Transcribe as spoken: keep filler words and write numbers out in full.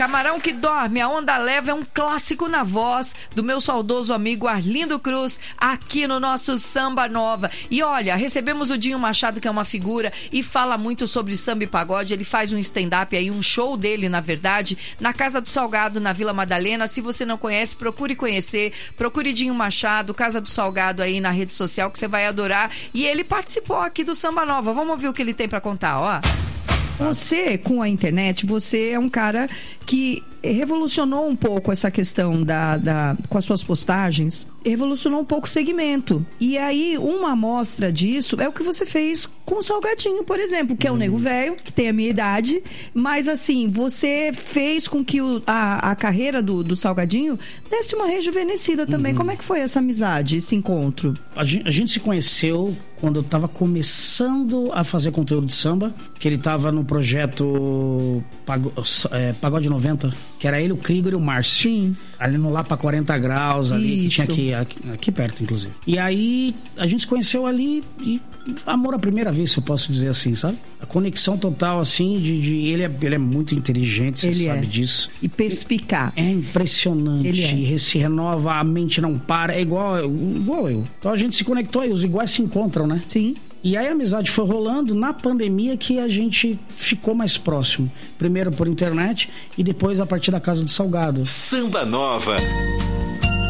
Camarão que Dorme, a Onda Leva é um clássico na voz do meu saudoso amigo Arlindo Cruz, aqui no nosso Samba Nova. E olha, recebemos o Dinho Machado, que é uma figura e fala muito sobre samba e pagode. Ele faz um stand-up aí, um show dele, na verdade, na Casa do Salgado, na Vila Madalena. Se você não conhece, procure conhecer. Procure Dinho Machado, Casa do Salgado aí na rede social, que você vai adorar. E ele participou aqui do Samba Nova. Vamos ouvir o que ele tem pra contar, ó. Você, com a internet, você é um cara que revolucionou um pouco essa questão da, da, com as suas postagens, revolucionou um pouco o segmento. E aí, uma amostra disso é o que você fez com o Salgadinho, por exemplo, que é um nego velho, que tem a minha idade, mas assim, você fez com que o, a, a carreira do, do Salgadinho desse uma rejuvenescida também. Uhum. Como é que foi essa amizade, esse encontro? A gente, a gente se conheceu quando eu tava começando a fazer conteúdo de samba, que ele tava no projeto Pago, é, Pagode noventa, que era ele, o Krieger e o Márcio. Sim. Ali no Lá Pra quarenta Graus, ali, Isso. que tinha aqui, aqui, aqui perto, inclusive. E aí, a gente se conheceu ali e amor à primeira vez, se eu posso dizer assim, sabe? A conexão total, assim, de... de ele, é, ele é muito inteligente, você ele sabe é. disso. E perspicaz. É impressionante. Ele é. Se renova, a mente não para, é igual, igual eu. Então a gente se conectou e os iguais se encontram, né? Sim. E aí a amizade foi rolando na pandemia, que a gente ficou mais próximo. Primeiro por internet e depois a partir da Casa do Salgado. Samba Nova.